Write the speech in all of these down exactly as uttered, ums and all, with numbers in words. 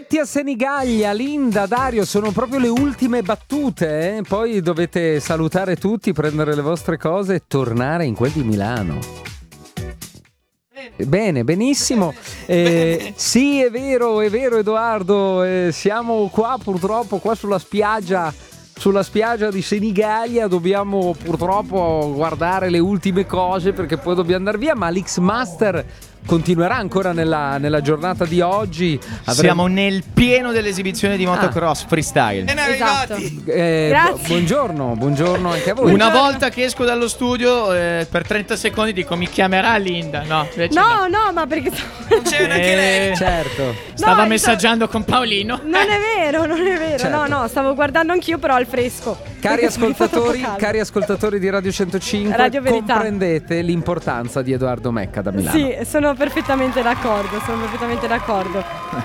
Tutti a Senigallia, Linda, Dario, sono proprio le ultime battute, eh? Poi dovete salutare tutti, prendere le vostre cose e tornare in quel di Milano. Bene, benissimo. Eh, sì, è vero, è vero Edoardo, eh, siamo qua purtroppo, qua sulla spiaggia, sulla spiaggia di Senigallia, dobbiamo purtroppo guardare le ultime cose perché poi dobbiamo andare via, ma l'X Master continuerà ancora nella, nella giornata di oggi. Avremo... Siamo nel pieno dell'esibizione di motocross ah. freestyle. Ben arrivati. Eh, Grazie. Buongiorno, buongiorno anche a voi. Una volta che esco dallo studio eh, per trenta secondi dico mi chiamerà Linda. No, no, no, ma perché non c'è neanche lei. Eh, certo. Stava no, messaggiando con Paolino. Non è vero, non è vero. Certo. No, no, stavo guardando anch'io però al fresco. Cari ascoltatori, cari ascoltatori di Radio centocinque, Radio Verità, comprendete l'importanza di Edoardo Mecca da Milano. Sì, sono perfettamente d'accordo, sono perfettamente d'accordo.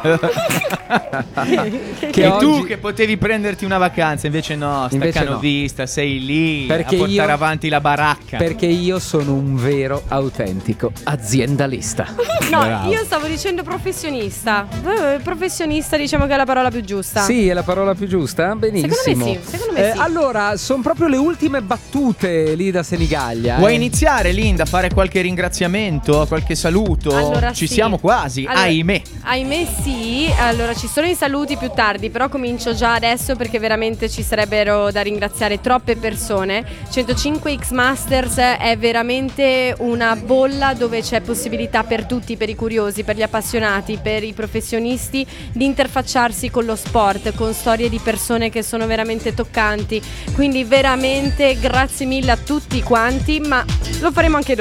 che che e oggi... tu che potevi prenderti una vacanza, invece no, invece staccanovista, no. Sei lì perché a portare io... avanti la baracca. Perché io sono un vero autentico aziendalista. No, Bravo. Io stavo dicendo professionista. Eh, Professionista diciamo che è la parola più giusta. Sì, è la parola più giusta, benissimo. Secondo me sì, secondo me eh, sì. Allora, sono proprio le ultime battute lì da Senigallia. Vuoi eh? iniziare Linda a fare qualche ringraziamento, qualche saluto? Allora, Ci sì. siamo quasi, allora, ahimè. Ahimè sì, allora ci sono i saluti più tardi, però comincio già adesso perché veramente ci sarebbero da ringraziare troppe persone. centocinque X Masters è veramente una bolla dove c'è possibilità per tutti, per i curiosi, per gli appassionati, per i professionisti di interfacciarsi con lo sport, con storie di persone che sono veramente toccanti. Quindi veramente grazie mille a tutti quanti, ma lo faremo anche dopo.